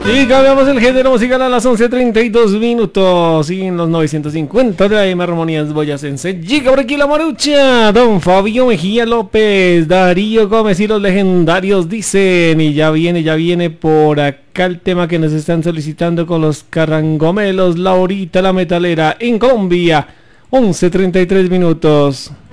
Y cambiamos el género musical a las 11:32 minutos. Y en los 950 de AM Armonías Boyacense. Llega por aquí la marucha. Don Fabio Mejía López, Darío Gómez y los legendarios dicen. Y ya viene por acá el tema que nos están solicitando con los carrangomelos. Laurita la metalera en Colombia. 11:33 minutos.